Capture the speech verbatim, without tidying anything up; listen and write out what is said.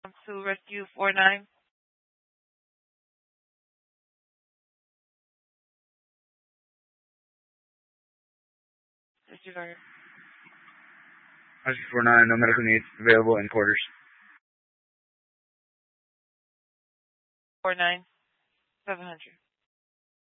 to rescue four nine. Disregard. Rescue four nine, no medical needs available in quarters. four nine, seven hundred.